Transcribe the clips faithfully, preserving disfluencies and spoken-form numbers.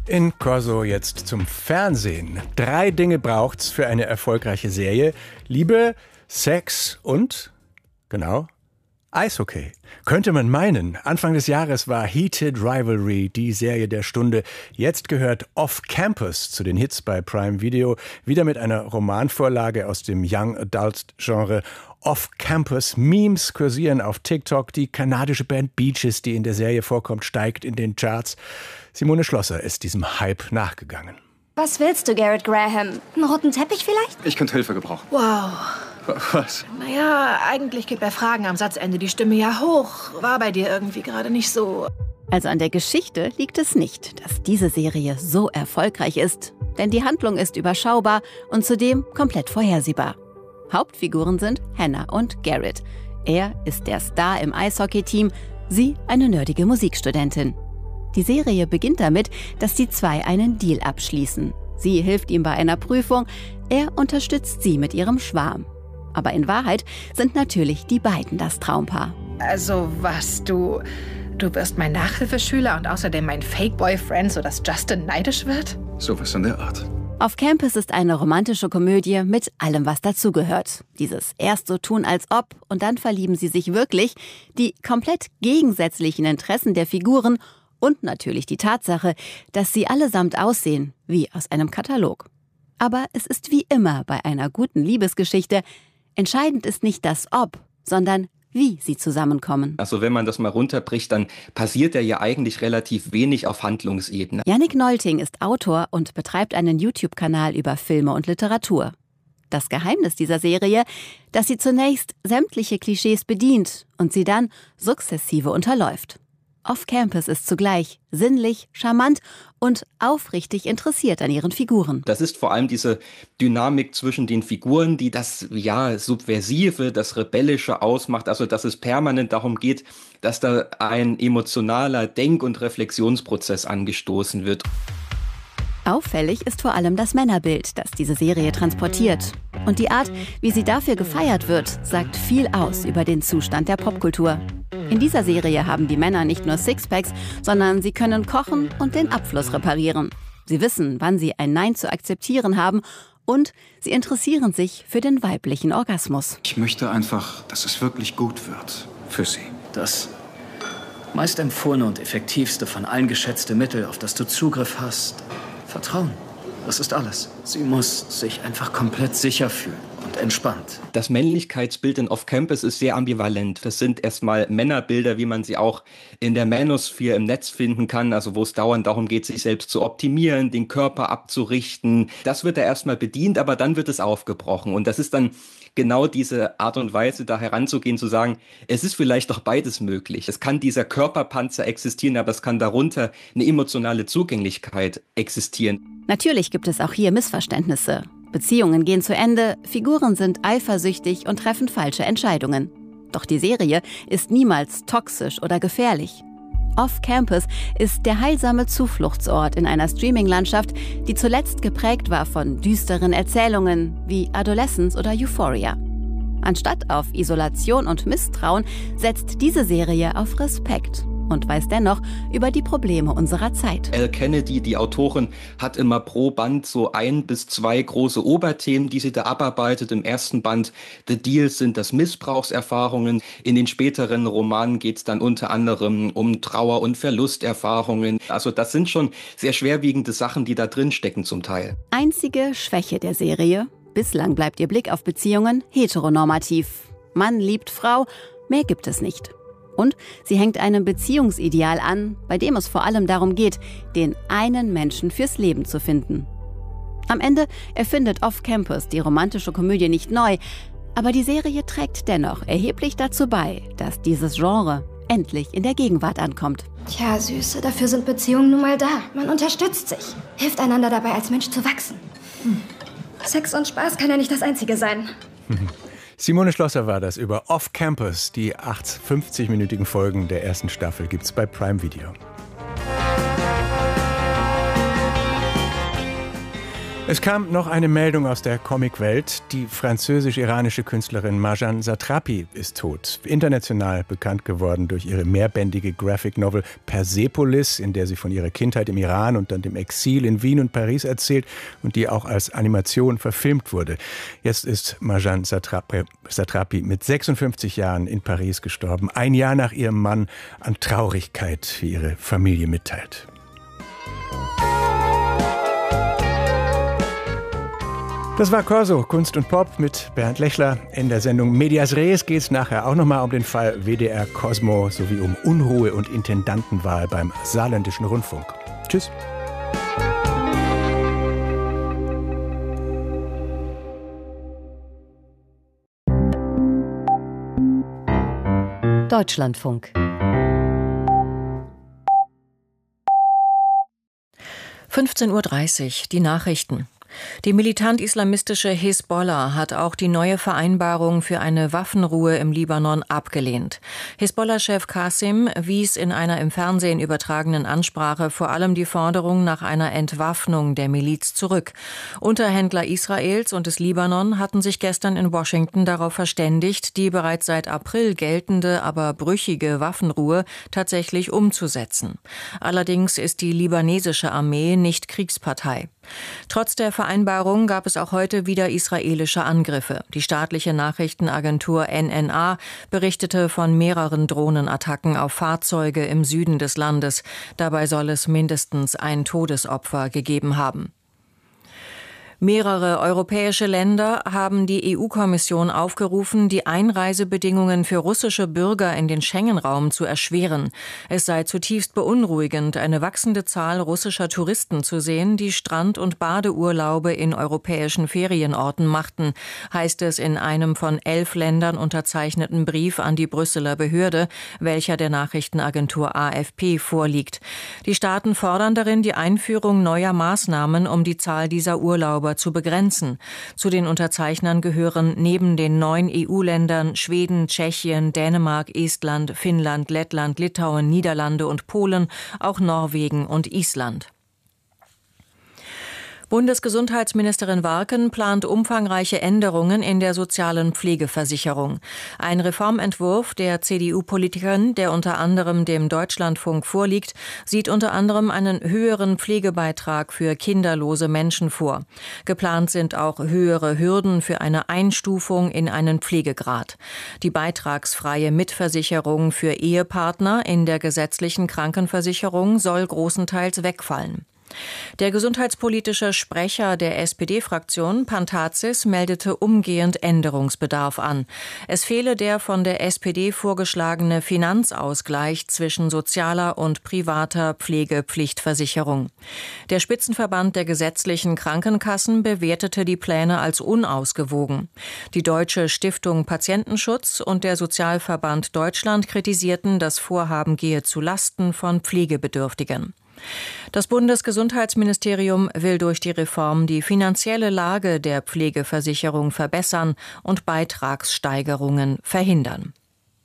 In Corso jetzt zum Fernsehen. Drei Dinge braucht's für eine erfolgreiche Serie. Liebe, Sex und, genau, Eishockey. Könnte man meinen, Anfang des Jahres war Heated Rivalry die Serie der Stunde. Jetzt gehört Off Campus zu den Hits bei Prime Video. Wieder mit einer Romanvorlage aus dem Young Adult Genre. Off Campus Memes kursieren auf TikTok. Die kanadische Band Beaches, die in der Serie vorkommt, steigt in den Charts. Simone Schlosser ist diesem Hype nachgegangen. Was willst du, Garrett Graham? Einen roten Teppich vielleicht? Ich könnte Hilfe gebrauchen. Wow. Was? Naja, eigentlich geht bei Fragen am Satzende die Stimme ja hoch. War bei dir irgendwie gerade nicht so. Also an der Geschichte liegt es nicht, dass diese Serie so erfolgreich ist. Denn die Handlung ist überschaubar und zudem komplett vorhersehbar. Hauptfiguren sind Hannah und Garrett. Er ist der Star im Eishockey-Team, sie eine nerdige Musikstudentin. Die Serie beginnt damit, dass die zwei einen Deal abschließen. Sie hilft ihm bei einer Prüfung, er unterstützt sie mit ihrem Schwarm. Aber in Wahrheit sind natürlich die beiden das Traumpaar. Also was, du... Du wirst mein Nachhilfeschüler und außerdem mein Fake-Boyfriend, sodass Justin neidisch wird? Sowas in der Art. Off Campus ist eine romantische Komödie mit allem, was dazugehört. Dieses erst so tun als ob und dann verlieben sie sich wirklich, die komplett gegensätzlichen Interessen der Figuren und natürlich die Tatsache, dass sie allesamt aussehen wie aus einem Katalog. Aber es ist wie immer bei einer guten Liebesgeschichte, entscheidend ist nicht das Ob, sondern wie sie zusammenkommen. Also wenn man das mal runterbricht, dann passiert ja ja eigentlich relativ wenig auf Handlungsebene. Jannik Nolting ist Autor und betreibt einen YouTube-Kanal über Filme und Literatur. Das Geheimnis dieser Serie, dass sie zunächst sämtliche Klischees bedient und sie dann sukzessive unterläuft. Off Campus ist zugleich sinnlich, charmant und aufrichtig interessiert an ihren Figuren. Das ist vor allem diese Dynamik zwischen den Figuren, die das ja Subversive, das Rebellische ausmacht. Also dass es permanent darum geht, dass da ein emotionaler Denk- und Reflexionsprozess angestoßen wird. Auffällig ist vor allem das Männerbild, das diese Serie transportiert. Und die Art, wie sie dafür gefeiert wird, sagt viel aus über den Zustand der Popkultur. In dieser Serie haben die Männer nicht nur Sixpacks, sondern sie können kochen und den Abfluss reparieren. Sie wissen, wann sie ein Nein zu akzeptieren haben und sie interessieren sich für den weiblichen Orgasmus. Ich möchte einfach, dass es wirklich gut wird. Für sie. Das meist empfohlene und effektivste von allen geschätzte Mittel, auf das du Zugriff hast. Vertrauen. Das ist alles. Sie muss sich einfach komplett sicher fühlen und entspannt. Das Männlichkeitsbild in Off Campus ist sehr ambivalent. Das sind erstmal Männerbilder, wie man sie auch in der Manosphere im Netz finden kann, also wo es dauernd darum geht, sich selbst zu optimieren, den Körper abzurichten. Das wird da erstmal bedient, aber dann wird es aufgebrochen. Und das ist dann genau diese Art und Weise, da heranzugehen, zu sagen, es ist vielleicht doch beides möglich. Es kann dieser Körperpanzer existieren, aber es kann darunter eine emotionale Zugänglichkeit existieren. Natürlich gibt es auch hier Missverständnisse. Beziehungen gehen zu Ende, Figuren sind eifersüchtig und treffen falsche Entscheidungen. Doch die Serie ist niemals toxisch oder gefährlich. Off Campus ist der heilsame Zufluchtsort in einer Streaming-Landschaft, die zuletzt geprägt war von düsteren Erzählungen wie Adolescence oder Euphoria. Anstatt auf Isolation und Misstrauen setzt diese Serie auf Respekt und weiß dennoch über die Probleme unserer Zeit. Elle Kennedy, die Autorin, hat immer pro Band so ein bis zwei große Oberthemen, die sie da abarbeitet. Im ersten Band The Deal sind das Missbrauchserfahrungen. In den späteren Romanen geht es dann unter anderem um Trauer- und Verlusterfahrungen. Also das sind schon sehr schwerwiegende Sachen, die da drin stecken zum Teil. Einzige Schwäche der Serie: bislang bleibt ihr Blick auf Beziehungen heteronormativ. Mann liebt Frau, mehr gibt es nicht. Und sie hängt einem Beziehungsideal an, bei dem es vor allem darum geht, den einen Menschen fürs Leben zu finden. Am Ende erfindet Off Campus die romantische Komödie nicht neu, aber die Serie trägt dennoch erheblich dazu bei, dass dieses Genre endlich in der Gegenwart ankommt. Tja, Süße, dafür sind Beziehungen nun mal da. Man unterstützt sich, hilft einander dabei, als Mensch zu wachsen. Hm. Sex und Spaß kann ja nicht das Einzige sein. Simone Schlosser war das über Off Campus. Die acht fünfzig-minütigen Folgen der ersten Staffel gibt's bei Prime Video. Es kam noch eine Meldung aus der Comicwelt. Die französisch-iranische Künstlerin Marjane Satrapi ist tot. International bekannt geworden durch ihre mehrbändige Graphic Novel Persepolis, in der sie von ihrer Kindheit im Iran und dann dem Exil in Wien und Paris erzählt und die auch als Animation verfilmt wurde. Jetzt ist Marjane Satrapi, Satrapi mit sechsundfünfzig Jahren in Paris gestorben, ein Jahr nach ihrem Mann an Traurigkeit, wie ihre Familie mitteilt. Das war Corso, Kunst und Pop mit Bernd Lechler. In der Sendung Medias Res geht es nachher auch nochmal um den Fall W D R Cosmo sowie um Unruhe und Intendantenwahl beim Saarländischen Rundfunk. Tschüss. Deutschlandfunk. fünfzehn Uhr dreißig, die Nachrichten. Die militant-islamistische Hisbollah hat auch die neue Vereinbarung für eine Waffenruhe im Libanon abgelehnt. Hisbollah-Chef Qasim wies in einer im Fernsehen übertragenen Ansprache vor allem die Forderung nach einer Entwaffnung der Miliz zurück. Unterhändler Israels und des Libanon hatten sich gestern in Washington darauf verständigt, die bereits seit April geltende, aber brüchige Waffenruhe tatsächlich umzusetzen. Allerdings ist die libanesische Armee nicht Kriegspartei. Trotz der Vereinbarung gab es auch heute wieder israelische Angriffe. Die staatliche Nachrichtenagentur N N A berichtete von mehreren Drohnenattacken auf Fahrzeuge im Süden des Landes. Dabei soll es mindestens ein Todesopfer gegeben haben. Mehrere europäische Länder haben die E U-Kommission aufgerufen, die Einreisebedingungen für russische Bürger in den Schengen-Raum zu erschweren. Es sei zutiefst beunruhigend, eine wachsende Zahl russischer Touristen zu sehen, die Strand- und Badeurlaube in europäischen Ferienorten machten, heißt es in einem von elf Ländern unterzeichneten Brief an die Brüsseler Behörde, welcher der Nachrichtenagentur A F P vorliegt. Die Staaten fordern darin die Einführung neuer Maßnahmen, um die Zahl dieser Urlauber zu begrenzen. Zu den Unterzeichnern gehören neben den neun E U-Ländern Schweden, Tschechien, Dänemark, Estland, Finnland, Lettland, Litauen, Niederlande und Polen, auch Norwegen und Island. Bundesgesundheitsministerin Warken plant umfangreiche Änderungen in der sozialen Pflegeversicherung. Ein Reformentwurf der C D U-Politikerin, der unter anderem dem Deutschlandfunk vorliegt, sieht unter anderem einen höheren Pflegebeitrag für kinderlose Menschen vor. Geplant sind auch höhere Hürden für eine Einstufung in einen Pflegegrad. Die beitragsfreie Mitversicherung für Ehepartner in der gesetzlichen Krankenversicherung soll großenteils wegfallen. Der gesundheitspolitische Sprecher der S P D-Fraktion, Pantazis, meldete umgehend Änderungsbedarf an. Es fehle der von der S P D vorgeschlagene Finanzausgleich zwischen sozialer und privater Pflegepflichtversicherung. Der Spitzenverband der gesetzlichen Krankenkassen bewertete die Pläne als unausgewogen. Die Deutsche Stiftung Patientenschutz und der Sozialverband Deutschland kritisierten, das Vorhaben gehe zu Lasten von Pflegebedürftigen. Das Bundesgesundheitsministerium will durch die Reform die finanzielle Lage der Pflegeversicherung verbessern und Beitragssteigerungen verhindern.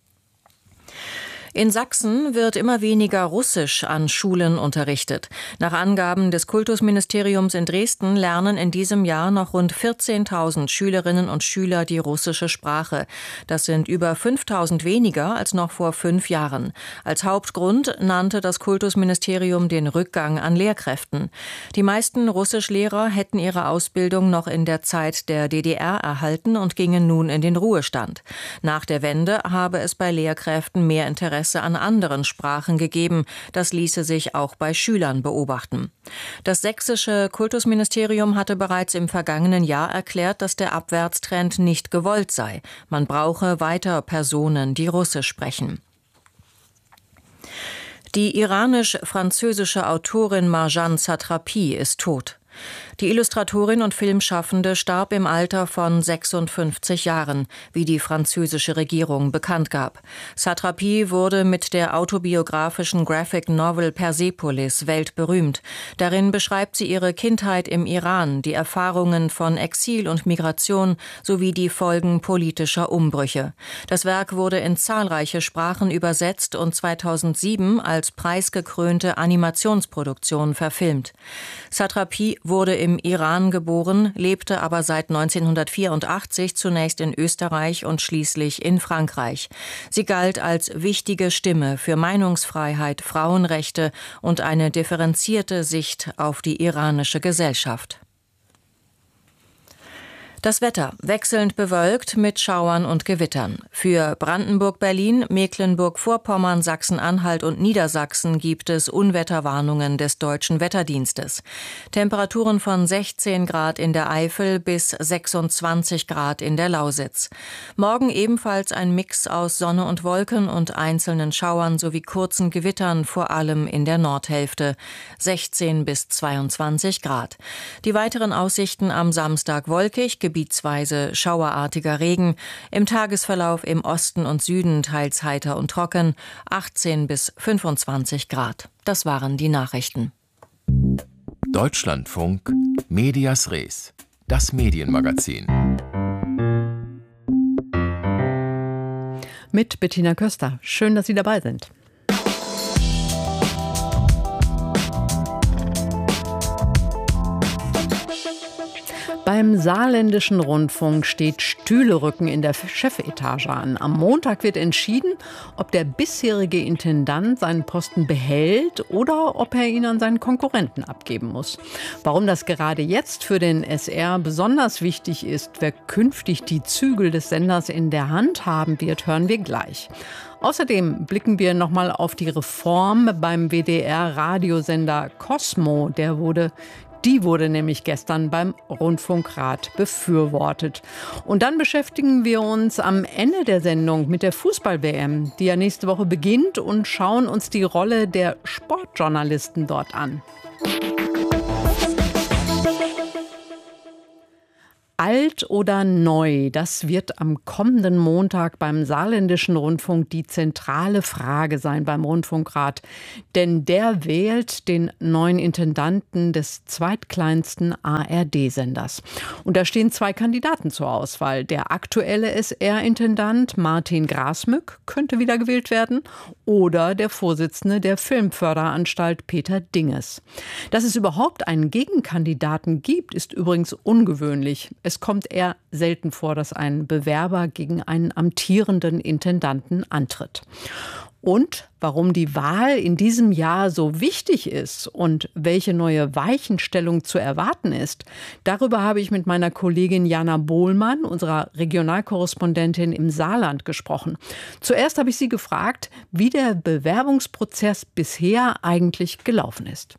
In Sachsen wird immer weniger Russisch an Schulen unterrichtet. Nach Angaben des Kultusministeriums in Dresden lernen in diesem Jahr noch rund vierzehntausend Schülerinnen und Schüler die russische Sprache. Das sind über fünftausend weniger als noch vor fünf Jahren. Als Hauptgrund nannte das Kultusministerium den Rückgang an Lehrkräften. Die meisten Russischlehrer hätten ihre Ausbildung noch in der Zeit der D D R erhalten und gingen nun in den Ruhestand. Nach der Wende habe es bei Lehrkräften mehr Interesse an anderen Sprachen gegeben. Das ließe sich auch bei Schülern beobachten. Das sächsische Kultusministerium hatte bereits im vergangenen Jahr erklärt, dass der Abwärtstrend nicht gewollt sei. Man brauche weiter Personen, die Russisch sprechen. Die iranisch-französische Autorin Marjane Satrapi ist tot. Die Illustratorin und Filmschaffende starb im Alter von sechsundfünfzig Jahren, wie die französische Regierung bekannt gab. Satrapi wurde mit der autobiografischen Graphic Novel Persepolis weltberühmt. Darin beschreibt sie ihre Kindheit im Iran, die Erfahrungen von Exil und Migration sowie die Folgen politischer Umbrüche. Das Werk wurde in zahlreiche Sprachen übersetzt und zweitausendsieben als preisgekrönte Animationsproduktion verfilmt. Satrapi wurde im Iran geboren, lebte aber seit neunzehnhundertvierundachtzig zunächst in Österreich und schließlich in Frankreich. Sie galt als wichtige Stimme für Meinungsfreiheit, Frauenrechte und eine differenzierte Sicht auf die iranische Gesellschaft. Das Wetter wechselnd bewölkt mit Schauern und Gewittern. Für Brandenburg, Berlin, Mecklenburg-Vorpommern, Sachsen-Anhalt und Niedersachsen gibt es Unwetterwarnungen des Deutschen Wetterdienstes. Temperaturen von sechzehn Grad in der Eifel bis sechsundzwanzig Grad in der Lausitz. Morgen ebenfalls ein Mix aus Sonne und Wolken und einzelnen Schauern sowie kurzen Gewittern, vor allem in der Nordhälfte. sechzehn bis zweiundzwanzig Grad. Die weiteren Aussichten am Samstag wolkig, gebietsweise schauerartiger Regen, im Tagesverlauf im Osten und Süden teils heiter und trocken, achtzehn bis fünfundzwanzig Grad. Das waren die Nachrichten. Deutschlandfunk Medias Res, das Medienmagazin. Mit Bettina Köster. Schön, dass Sie dabei sind. Beim Saarländischen Rundfunk steht Stühlerücken in der Chefetage an. Am Montag wird entschieden, ob der bisherige Intendant seinen Posten behält oder ob er ihn an seinen Konkurrenten abgeben muss. Warum das gerade jetzt für den S R besonders wichtig ist, wer künftig die Zügel des Senders in der Hand haben wird, hören wir gleich. Außerdem blicken wir nochmal auf die Reform beim W D R-Radiosender Cosmo. Der wurde Die wurde nämlich gestern beim Rundfunkrat befürwortet. Und dann beschäftigen wir uns am Ende der Sendung mit der Fußball-W M, die ja nächste Woche beginnt, und schauen uns die Rolle der Sportjournalisten dort an. Alt oder neu, das wird am kommenden Montag beim Saarländischen Rundfunk die zentrale Frage sein beim Rundfunkrat. Denn der wählt den neuen Intendanten des zweitkleinsten A R D-Senders. Und da stehen zwei Kandidaten zur Auswahl. Der aktuelle S R-Intendant Martin Grasmück könnte wiedergewählt werden oder der Vorsitzende der Filmförderanstalt Peter Dinges. Dass es überhaupt einen Gegenkandidaten gibt, ist übrigens ungewöhnlich. Es kommt eher selten vor, dass ein Bewerber gegen einen amtierenden Intendanten antritt. Und warum die Wahl in diesem Jahr so wichtig ist und welche neue Weichenstellung zu erwarten ist, darüber habe ich mit meiner Kollegin Jana Bohlmann, unserer Regionalkorrespondentin im Saarland, gesprochen. Zuerst habe ich sie gefragt, wie der Bewerbungsprozess bisher eigentlich gelaufen ist.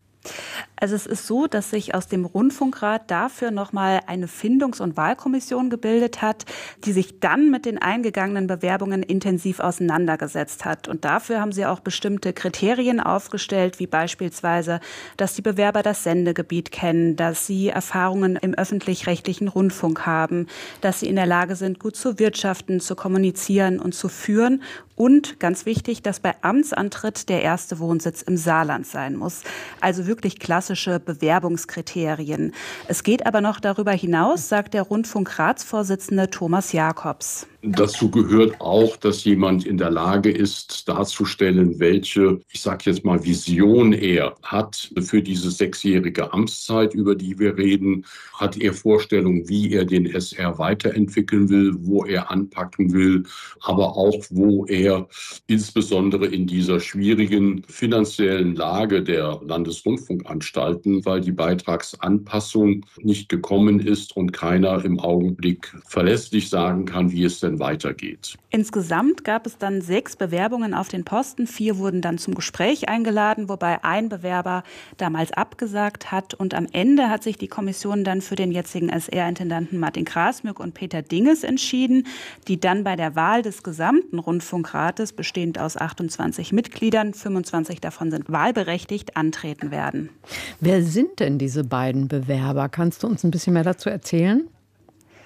Also es ist so, dass sich aus dem Rundfunkrat dafür nochmal eine Findungs- und Wahlkommission gebildet hat, die sich dann mit den eingegangenen Bewerbungen intensiv auseinandergesetzt hat. Und dafür haben sie auch bestimmte Kriterien aufgestellt, wie beispielsweise, dass die Bewerber das Sendegebiet kennen, dass sie Erfahrungen im öffentlich-rechtlichen Rundfunk haben, dass sie in der Lage sind, gut zu wirtschaften, zu kommunizieren und zu führen. Und ganz wichtig, dass bei Amtsantritt der erste Wohnsitz im Saarland sein muss. Also wirklich klassische Bewerbungskriterien. Es geht aber noch darüber hinaus, sagt der Rundfunkratsvorsitzende Thomas Jakobs. Dazu gehört auch, dass jemand in der Lage ist, darzustellen, welche, ich sage jetzt mal, Vision er hat für diese sechsjährige Amtszeit, über die wir reden. Hat er Vorstellungen, wie er den S R weiterentwickeln will, wo er anpacken will, aber auch, wo er insbesondere in dieser schwierigen finanziellen Lage der Landesrundfunkanstalten, weil die Beitragsanpassung nicht gekommen ist und keiner im Augenblick verlässlich sagen kann, wie es denn weitergeht. Insgesamt gab es dann sechs Bewerbungen auf den Posten. Vier wurden dann zum Gespräch eingeladen, wobei ein Bewerber damals abgesagt hat. Und am Ende hat sich die Kommission dann für den jetzigen S R-Intendanten Martin Grasmück und Peter Dinges entschieden, die dann bei der Wahl des gesamten Rundfunkrates, bestehend aus achtundzwanzig Mitgliedern, fünfundzwanzig davon sind wahlberechtigt, antreten werden. Wer sind denn diese beiden Bewerber? Kannst du uns ein bisschen mehr dazu erzählen?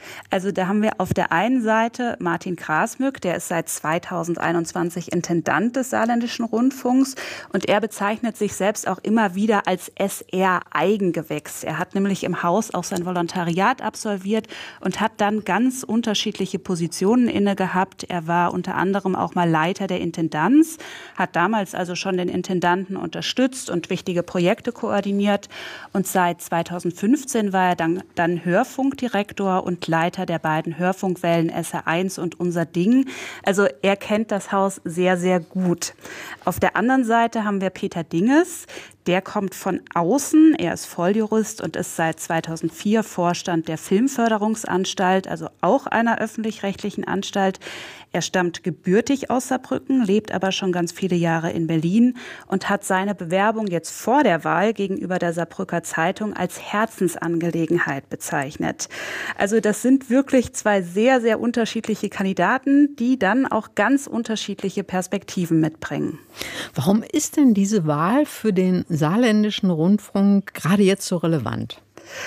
Also da haben wir auf der einen Seite Martin Grasmück, der ist seit zweitausendeinundzwanzig Intendant des Saarländischen Rundfunks und er bezeichnet sich selbst auch immer wieder als S R-Eigengewächs. Er hat nämlich im Haus auch sein Volontariat absolviert und hat dann ganz unterschiedliche Positionen inne gehabt. Er war unter anderem auch mal Leiter der Intendanz, hat damals also schon den Intendanten unterstützt und wichtige Projekte koordiniert und seit zweitausendfünfzehn war er dann, dann Hörfunkdirektor und Leiter der beiden Hörfunkwellen S R eins und Unser Ding. Also er kennt das Haus sehr, sehr gut. Auf der anderen Seite haben wir Peter Dinges. Der kommt von außen, er ist Volljurist und ist seit zweitausendvier Vorstand der Filmförderungsanstalt, also auch einer öffentlich-rechtlichen Anstalt. Er stammt gebürtig aus Saarbrücken, lebt aber schon ganz viele Jahre in Berlin und hat seine Bewerbung jetzt vor der Wahl gegenüber der Saarbrücker Zeitung als Herzensangelegenheit bezeichnet. Also das sind wirklich zwei sehr, sehr unterschiedliche Kandidaten, die dann auch ganz unterschiedliche Perspektiven mitbringen. Warum ist denn diese Wahl für den Saarländischen Rundfunk gerade jetzt so relevant?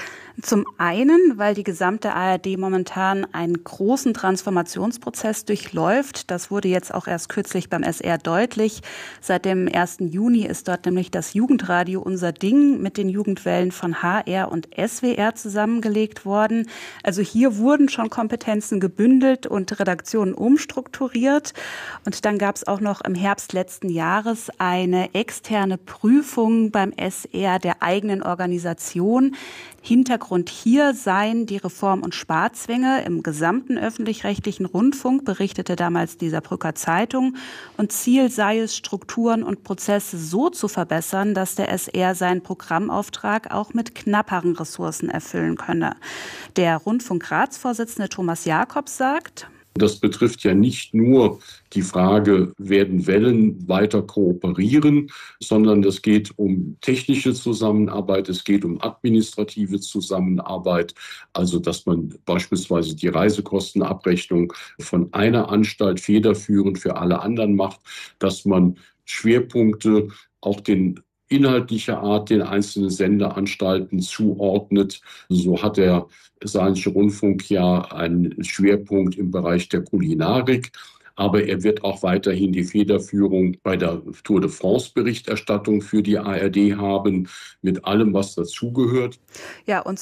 Zum einen, weil die gesamte A R D momentan einen großen Transformationsprozess durchläuft. Das wurde jetzt auch erst kürzlich beim S R deutlich. Seit dem ersten Juni ist dort nämlich das Jugendradio Unser Ding mit den Jugendwellen von H R und S W R zusammengelegt worden. Also hier wurden schon Kompetenzen gebündelt und Redaktionen umstrukturiert. Und dann gab es auch noch im Herbst letzten Jahres eine externe Prüfung beim S R der eigenen Organisation. Hintergrund hier seien die Reform- und Sparzwänge im gesamten öffentlich-rechtlichen Rundfunk, berichtete damals die Saarbrücker Zeitung. Und Ziel sei es, Strukturen und Prozesse so zu verbessern, dass der S R seinen Programmauftrag auch mit knapperen Ressourcen erfüllen könne. Der Rundfunkratsvorsitzende Thomas Jakobs sagt: Das betrifft ja nicht nur die Frage, werden Wellen weiter kooperieren, sondern es geht um technische Zusammenarbeit, es geht um administrative Zusammenarbeit, also dass man beispielsweise die Reisekostenabrechnung von einer Anstalt federführend für alle anderen macht, dass man Schwerpunkte auch den inhaltlicher Art den einzelnen Sendeanstalten zuordnet. So hat der Saarländische Rundfunk ja einen Schwerpunkt im Bereich der Kulinarik. Aber er wird auch weiterhin die Federführung bei der Tour de France-Berichterstattung für die A R D haben, mit allem, was dazugehört. Ja, und